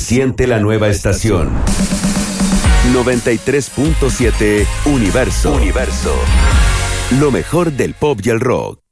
Siente la nueva estación. 93.7 Universo. Lo mejor del pop y el rock.